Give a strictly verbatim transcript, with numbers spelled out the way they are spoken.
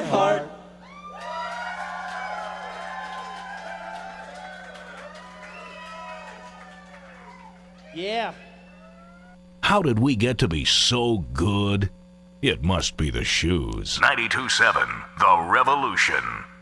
heart. Yeah. How did we get to be so good? It must be the shoes. ninety-two point seven, The Revolution.